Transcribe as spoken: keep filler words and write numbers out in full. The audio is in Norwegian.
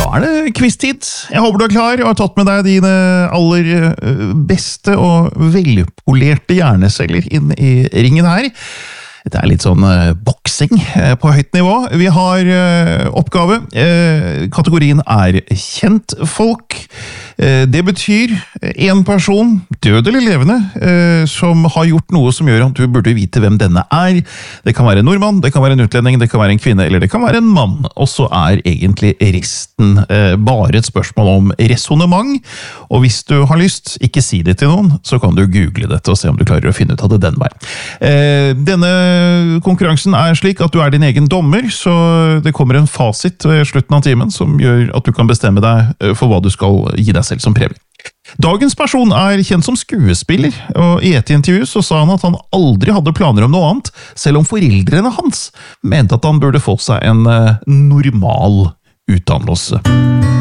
er det quiz-tid. Jeg håper du er klar og har tatt med deg dine aller beste og velpolerte hjerneceller inn i ringen her. Det er litt sånn uh, boksing uh, på høyt nivå. Vi har uh, oppgave. Uh, kategorien er kjentfolk. Uh, det betyr en person, død eller levende, uh, som har gjort noe som gjør at du burde vite hvem denne er. Det kan være en nordmann, det kan være en utlending, det kan være en kvinne, eller det kan være en mann. Og så er egentlig resten uh, bare et spørsmål om resonemang. Og hvis du har lyst, ikke si det til noen, så kan du google dette og se om du klarer å finne ut av det den veien. Uh, denne konkurransen er slik at du er din egen dommer, så det kommer en fasit ved slutten av timen som gjør at du kan bestemme deg for hva du skal gi deg selv som premie. Dagens person er kjent som skuespiller, og i et intervju så sa han at han aldri hadde planer om noe annet, selv om foreldrene hans mente at han burde få seg en normal utdannelse.